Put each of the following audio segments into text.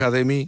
de mí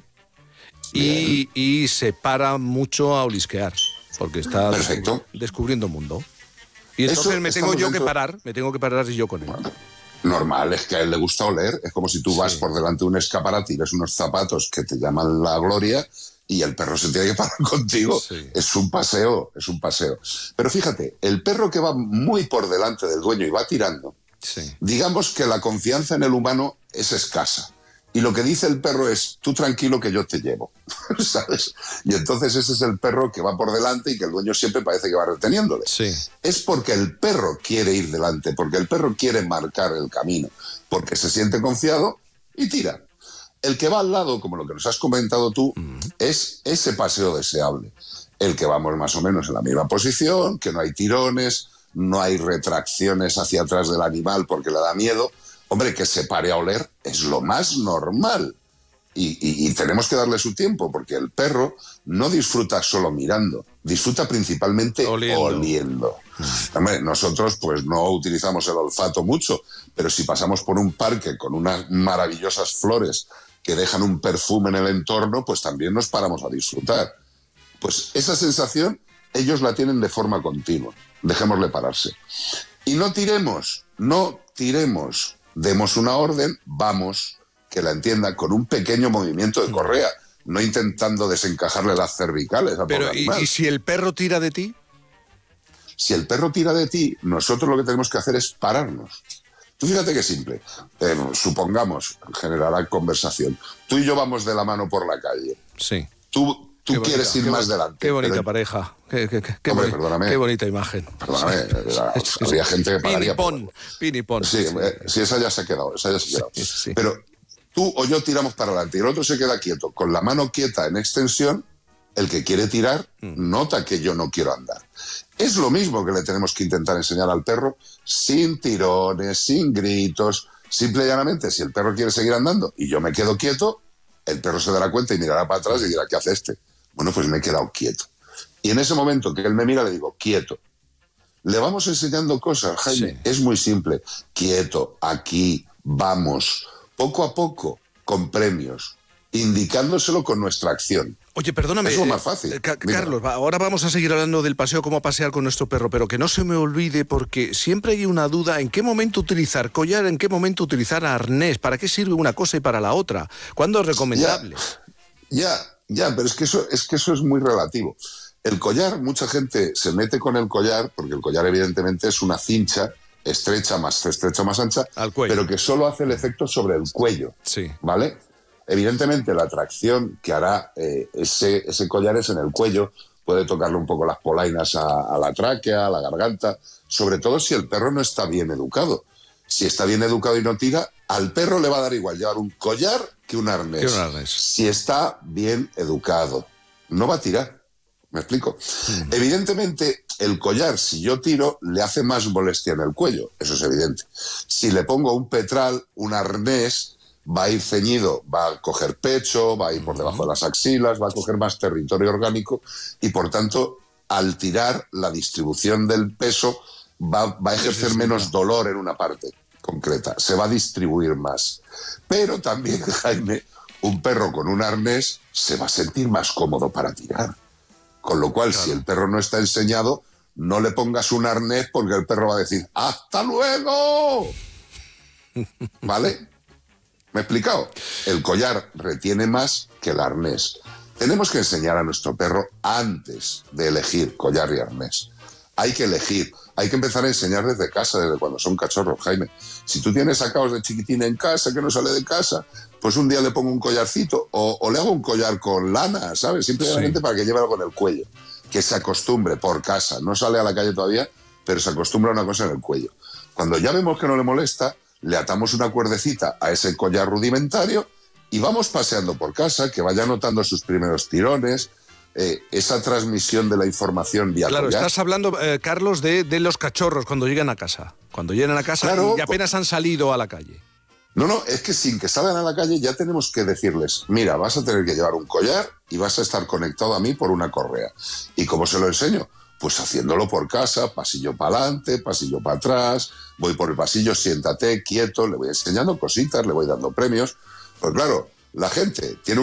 y se para mucho a olisquear, porque está descubriendo mundo. Y entonces me tengo que parar yo con él. Bueno, normal, es que a él le gusta oler. Es como si tú vas por delante de un escaparate y ves unos zapatos que te llaman la gloria y el perro se tiene que parar contigo. Sí. Es un paseo. Pero fíjate, el perro que va muy por delante del dueño y va tirando, digamos que la confianza en el humano es escasa. Y lo que dice el perro es, tú tranquilo que yo te llevo, ¿sabes? Y entonces ese es el perro que va por delante y que el dueño siempre parece que va reteniéndole. Sí. Es porque el perro quiere ir delante, porque el perro quiere marcar el camino, porque se siente confiado y tira. El que va al lado, como lo que nos has comentado tú, es ese paseo deseable. El que vamos más o menos en la misma posición, que no hay tirones, no hay retracciones hacia atrás del animal porque le da miedo. Hombre, que se pare a oler es lo más normal. Y tenemos que darle su tiempo, porque el perro no disfruta solo mirando, disfruta principalmente oliendo. Hombre, nosotros pues no utilizamos el olfato mucho, pero si pasamos por un parque con unas maravillosas flores que dejan un perfume en el entorno, pues también nos paramos a disfrutar. Pues esa sensación ellos la tienen de forma continua. Dejémosle pararse. Y no tiremos. Demos una orden, vamos, que la entienda, con un pequeño movimiento de correa, no intentando desencajarle las cervicales. Pero, ¿y si el perro tira de ti? Si el perro tira de ti, nosotros lo que tenemos que hacer es pararnos. Tú fíjate qué simple. Supongamos, generará conversación. Tú y yo vamos de la mano por la calle. Sí. Tú quieres ir más delante. Qué bonita pareja. Qué bonita imagen. Perdóname, habría gente que pararía. Pinipón. Sí, esa ya se ha quedado. Sí. Pero tú o yo tiramos para adelante y el otro se queda quieto. Con la mano quieta en extensión, el que quiere tirar nota que yo no quiero andar. Es lo mismo que le tenemos que intentar enseñar al perro, sin tirones, sin gritos. Simple y llanamente, si el perro quiere seguir andando y yo me quedo quieto, el perro se dará cuenta y mirará para atrás y dirá, ¿qué hace este? Bueno, pues me he quedado quieto. Y en ese momento que él me mira, le digo, quieto. Le vamos enseñando cosas, Jaime. Sí. Es muy simple. Quieto, aquí, vamos. Poco a poco, con premios. Indicándoselo con nuestra acción. Oye, perdóname. Es lo más fácil. Carlos, ahora vamos a seguir hablando del paseo, cómo pasear con nuestro perro, pero que no se me olvide, porque siempre hay una duda, ¿en qué momento utilizar collar, en qué momento utilizar arnés? ¿Para qué sirve una cosa y para la otra? ¿Cuándo es recomendable? Ya, pero es que eso es muy relativo. El collar, mucha gente se mete con el collar, porque el collar evidentemente es una cincha estrecha, más ancha, al cuello, pero que solo hace el efecto sobre el cuello. Sí. ¿Vale? Evidentemente la tracción que hará ese collar es en el cuello, puede tocarle un poco las polainas a la tráquea, a la garganta, sobre todo si el perro no está bien educado. Si está bien educado y no tira, al perro le va a dar igual llevar un collar que un arnés. Si está bien educado, no va a tirar. ¿Me explico? Evidentemente, el collar, si yo tiro, le hace más molestia en el cuello. Eso es evidente. Si le pongo un petral, un arnés, va a ir ceñido, va a coger pecho, va a ir por debajo de las axilas, va a coger más territorio orgánico y, por tanto, al tirar, la distribución del peso va a ejercer menos dolor en una parte concreta, se va a distribuir más. Pero también, Jaime, un perro con un arnés se va a sentir más cómodo para tirar. Con lo cual, si el perro no está enseñado, no le pongas un arnés porque el perro va a decir ¡hasta luego! ¿Vale? ¿Me he explicado? El collar retiene más que el arnés. Tenemos que enseñar a nuestro perro antes de elegir collar y arnés. Hay que elegir. Hay que empezar a enseñar desde casa, desde cuando son cachorros, Jaime. Si tú tienes sacados de chiquitín en casa, que no sale de casa, pues un día le pongo un collarcito o le hago un collar con lana, ¿sabes? Simplemente para que lleve algo en el cuello. Que se acostumbre por casa. No sale a la calle todavía, pero se acostumbra a una cosa en el cuello. Cuando ya vemos que no le molesta, le atamos una cuerdecita a ese collar rudimentario y vamos paseando por casa, que vaya notando sus primeros tirones, esa transmisión de la información vía Claro, collar. estás hablando, Carlos, de los cachorros cuando llegan a casa. Cuando llegan a casa, claro, y apenas han salido a la calle. No, es que sin que salgan a la calle ya tenemos que decirles, mira, vas a tener que llevar un collar y vas a estar conectado a mí por una correa. ¿Y cómo se lo enseño? Pues haciéndolo por casa, pasillo para adelante, pasillo para atrás, voy por el pasillo, siéntate, quieto, le voy enseñando cositas, le voy dando premios. Pues claro, la gente tiene un